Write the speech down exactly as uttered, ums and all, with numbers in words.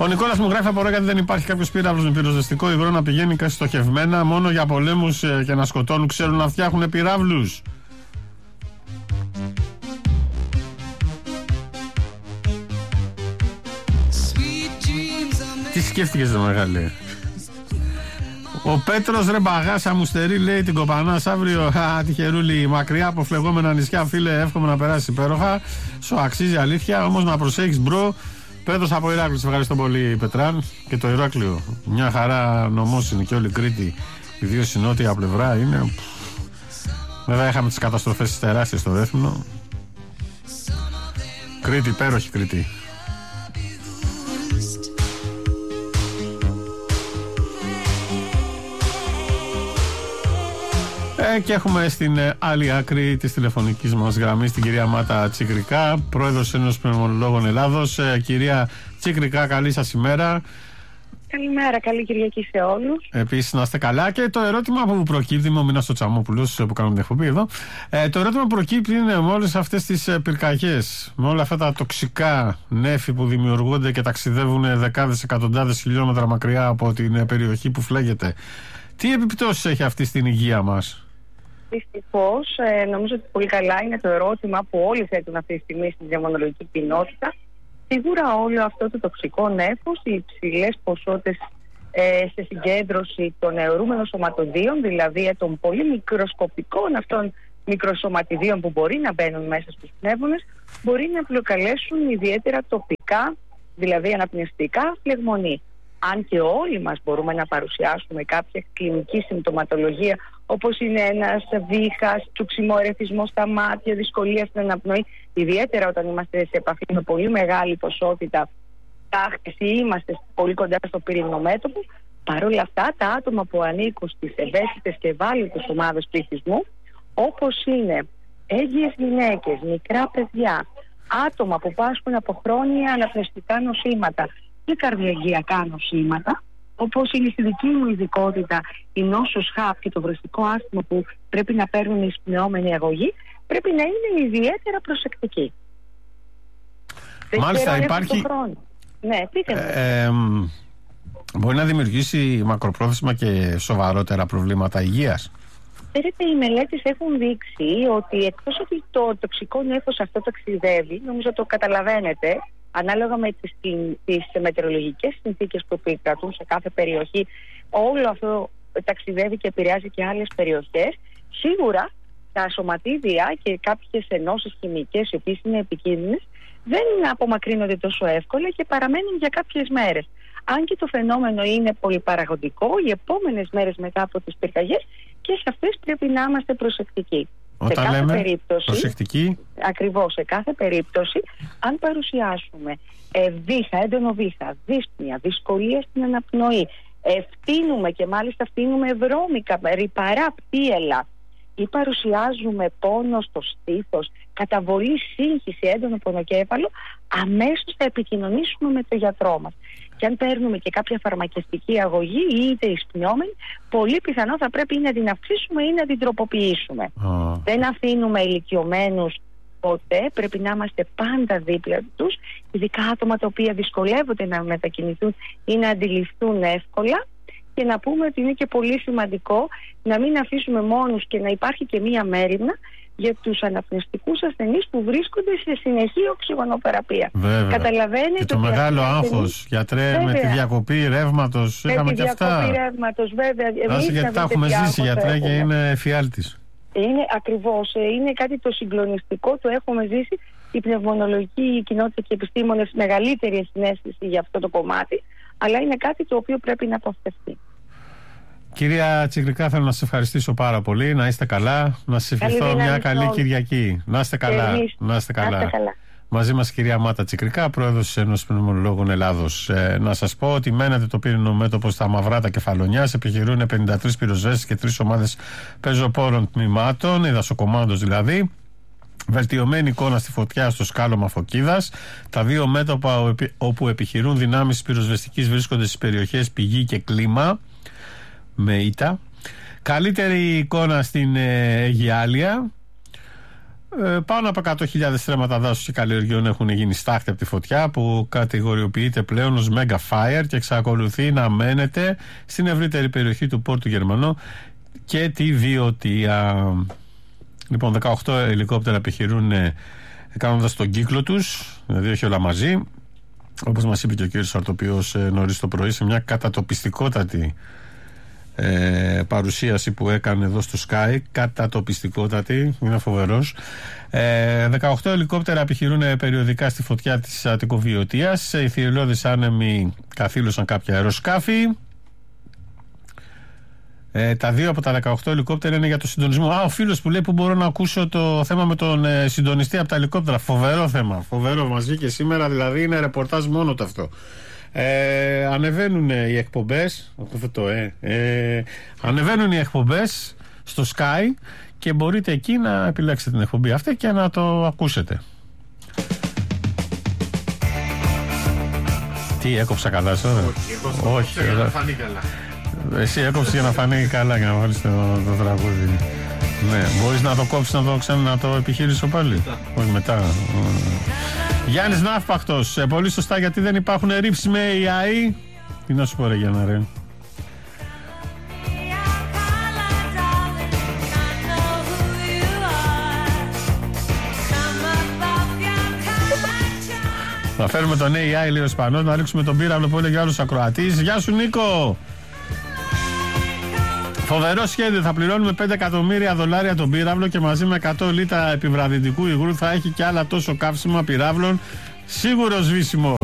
Ο Νικόλας μου γράφει: απορώ γιατί δεν υπάρχει κάποιος πύραυλος με πυροσβεστικό υγρό να πηγαίνει στοχευμένα. Μόνο για πολέμους και να σκοτώνουν ξέρουν να φτιάχνουν πυράβλους. Τι σκέφτηκες, ρε μεγάλε? Ο Πέτρος, ρε μπαγάσα μου στερεί, λέει, την κοπανάς αύριο. Α, τυχερούλη, μακριά από φλεγόμενα νησιά, φίλε, εύχομαι να περάσει υπέροχα. Σου αξίζει, αλήθεια, όμως να προσέχεις, μπρο. Πέτρος από Ηράκλειο, σε ευχαριστώ πολύ, Πετράν. Και το Ηράκλειο, μια χαρά νομός είναι και όλη η Κρήτη, ιδίως η νότια πλευρά είναι. Βέβαια, είχαμε τις καταστροφές της τεράστιες στο Ρέθυμνο. Κρήτη, υπέροχη Κρήτη. Ε, και έχουμε στην ε, άλλη άκρη της τηλεφωνικής μας γραμμής την κυρία Μάτα Τσικρικά, πρόεδρος Ένωσης Πνευμονολόγων Ελλάδος. Ε, κυρία Τσικρικά, καλή σας ημέρα. Καλημέρα, καλή Κυριακή σε όλους. Επίσης να είστε καλά. Και το ερώτημα που προκύπτει, με ο Μινάς ο Τσαμόπουλος που κάνουμε την εκπομπή εδώ, ε, το ερώτημα που προκύπτει είναι με όλες αυτές τις ε, πυρκαγιές, με όλα αυτά τα τοξικά νέφη που δημιουργούνται και ταξιδεύουν δεκάδες εκατοντάδες χιλιόμετρα μακριά από την ε, περιοχή που φλέγεται. Τι επιπτώσεις έχει αυτή στην υγεία μας? Δυστυχώς, ε, νομίζω ότι πολύ καλά είναι το ερώτημα που όλοι θέτουν αυτή τη στιγμή στην πνευμονολογική κοινότητα. Σίγουρα όλο αυτό το τοξικό νέφος, οι υψηλές ποσότητες ε, σε συγκέντρωση των αιωρούμενων σωματιδίων, δηλαδή των πολύ μικροσκοπικών αυτών μικροσωματιδίων που μπορεί να μπαίνουν μέσα στους πνεύμονες, μπορεί να προκαλέσουν ιδιαίτερα τοπικά, δηλαδή αναπνευστικά, φλεγμονή. Αν και όλοι μας μπορούμε να παρουσιάσουμε κάποια κλινική συμπτωματολογία, όπως είναι ένας βήχας, τσουξιμό, ερεθισμό στα μάτια, δυσκολία στην αναπνοή, ιδιαίτερα όταν είμαστε σε επαφή με πολύ μεγάλη ποσότητα τάχτης ή είμαστε πολύ κοντά στο πύρινο μέτωπο, παρόλα αυτά τα άτομα που ανήκουν στις ευαίσθητες και ευάλωτες ομάδες πληθυσμού, όπως είναι έγκυες γυναίκες, μικρά παιδιά, άτομα που πάσχουν από χρόνια αναπνευστικά νοσήματα και καρδιαγγειακά νοσήματα, όπως είναι στη δική μου ειδικότητα η νόσος χαπ και το βραστικό άσθημα που πρέπει να παίρνουν οι εισπνεώμενοι αγωγοί, πρέπει να είναι ιδιαίτερα προσεκτικοί. Μάλιστα, υπάρχει... Ναι, πείτε μου. Ε, ε, μπορεί να δημιουργήσει μακροπρόθεσμα και σοβαρότερα προβλήματα υγείας. Ξέρετε, οι μελέτες έχουν δείξει ότι εκτός ότι το τοξικό νέφος αυτό ταξιδεύει, νομίζω το καταλαβαίνετε, ανάλογα με τις, τις μετεωρολογικές συνθήκες που επικρατούν σε κάθε περιοχή, όλο αυτό ταξιδεύει και επηρεάζει και άλλες περιοχές. Σίγουρα τα σωματίδια και κάποιες ενώσεις χημικές, οι οποίες είναι επικίνδυνες, δεν απομακρύνονται τόσο εύκολα και παραμένουν για κάποιες μέρες. Αν και το φαινόμενο είναι πολυπαραγωγικό, οι επόμενες μέρες μετά από τις πυρκαγιές και σε αυτές πρέπει να είμαστε προσεκτικοί. Όταν σε κάθε λέμε περίπτωση, προσεκτική. Ακριβώς, σε κάθε περίπτωση, αν παρουσιάσουμε ε, βήχα, έντονο βήχα, δύσπνοια, δυσκολία στην αναπνοή, ε, φτύνουμε και μάλιστα φτύνουμε βρώμικα, ρυπαρά πτύελα ή παρουσιάζουμε πόνο στο στήθος, καταβολή, σύγχυση, έντονο πονοκέφαλο, αμέσως θα επικοινωνήσουμε με τον γιατρό μας. Και αν παίρνουμε και κάποια φαρμακευτική αγωγή ή είτε εισπνιόμενη, πολύ πιθανό θα πρέπει ή να την αυξήσουμε ή να την τροποποιήσουμε. Oh. Δεν αφήνουμε ηλικιωμένους ποτέ, πρέπει να είμαστε πάντα δίπλα τους, ειδικά άτομα τα οποία δυσκολεύονται να μετακινηθούν ή να αντιληφθούν εύκολα. Και να πούμε ότι είναι και πολύ σημαντικό να μην αφήσουμε μόνους και να υπάρχει και μία μέριμνα για τους αναπνευστικούς ασθενείς που βρίσκονται σε συνεχή οξυγονοθεραπεία. Καταλαβαίνετε. Και το μεγάλο άγχος, γιατρέ, βέβαια, με τη διακοπή ρεύματος. Με είχαμε τη και διακοπή αυτά. ρεύματος, βέβαια. Εμείς γιατί τα έχουμε ζήσει, γιατρέ, και είναι εφιάλτης. Είναι ακριβώς. Είναι κάτι το συγκλονιστικό, το έχουμε ζήσει. Η πνευμονολογική κοινότητα και οι επιστήμονες μεγαλύτερη συναίσθηση για αυτό το κομμάτι, αλλά είναι κάτι το οποίο πρέπει να αποφευθεί. Κυρία Τσικρικά, θέλω να σας ευχαριστήσω πάρα πολύ. Να είστε καλά. Να σας ευχηθώ μια καλή Κυριακή. Να είστε καλά. Να είστε καλά. Να είστε καλά. Μαζί μας κυρία Μάτα Τσικρικά, πρόεδρος της Ένωσης Πνευμονολόγων Ελλάδος. Ε, να σας πω ότι μένατε το πύρινο μέτωπο στα Μαυράτα Κεφαλονιάς. Επιχειρούν πενήντα τρεις πυροσβέστες και τρεις ομάδες πεζοπόρων τμήματων, η δασοκομάντος δηλαδή. Βελτιωμένη εικόνα στη φωτιά στο σκάλωμα Φωκίδας. Τα δύο μέτωπα όπου επιχειρούν δυνάμεις πυροσβεστικής βρίσκονται στις περιοχές Πηγή και Κλίμα με ήττα. Καλύτερη εικόνα στην ε, Αιγιάλια. Ε, πάνω από εκατό χιλιάδες στρέμματα δάσους και καλλιεργειών έχουν γίνει στάχτη από τη φωτιά, που κατηγοριοποιείται πλέον ως Mega Fire και εξακολουθεί να μένεται στην ευρύτερη περιοχή του Πόρτου Γερμανό και τη Βιωτία. Λοιπόν, δεκαοκτώ ελικόπτερα επιχειρούν κάνοντας τον κύκλο τους, δηλαδή όχι όλα μαζί, όπως μας είπε και ο κύριος Σαρτοπιός νωρίς το πρωί, σε μια κατατοπιστικότατη Ε, παρουσίαση που έκανε εδώ στο Sky. Κατατοπιστικότατη, είναι φοβερός. ε, δεκαοκτώ ελικόπτερα επιχειρούν περιοδικά στη φωτιά της Αττικοβιωτίας. Οι θηριώδεις άνεμοι καθήλωσαν κάποια αεροσκάφη. Ε, τα δύο από τα δεκαοκτώ ελικόπτερα είναι για το συντονισμό. Α, ο φίλος που λέει που μπορώ να ακούσω το θέμα με τον ε, συντονιστή από τα ελικόπτερα. Φοβερό θέμα, φοβερό, μας βγήκε σήμερα, δηλαδή είναι ρεπορτάζ μόνο το αυτό. Ε, ανεβαίνουν οι εκπομπές το, ε, ε, ανεβαίνουν οι εκπομπές στο Sky και μπορείτε εκεί να επιλέξετε την εκπομπή αυτή και να το ακούσετε. Τι, έκοψα καλά τώρα? Όχι, όχι, για να φανεί καλά. Εσύ έκοψες για να φανεί καλά, για να βάλεις το, το τραγούδι. Ναι, μπορείς να το κόψεις, να το ξανά να το επιχειρήσω πάλι? Μετά. Όχι, μετά. Γιάννης Ναύπαχτος, ε, πολύ σωστά, γιατί δεν υπάρχουν ρήψεις με έι άι. Τι να σου πω ρε Γιάννα ρε. Θα φέρουμε τον έι άι, λέει ο Ισπανός, να ρίξουμε τον πύραυλο που έλεγε άλλος ακροατής. Γεια σου Νίκο. Φοβερό σχέδιο, θα πληρώνουμε πέντε εκατομμύρια δολάρια τον πύραυλο και μαζί με εκατό λίτρα επιβραδυτικού υγρού θα έχει και άλλα τόσο καύσιμα πυράβλων. Σίγουρο σβήσιμο.